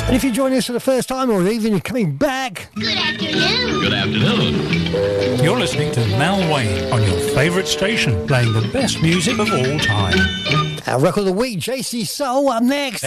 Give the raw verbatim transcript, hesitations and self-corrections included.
And if you're joining us for the first time or even you're coming back... Good afternoon. Good afternoon. You're listening to Mal Wayne on your favourite station, playing the best music of all time. Our record of the week, J C Soul, up next.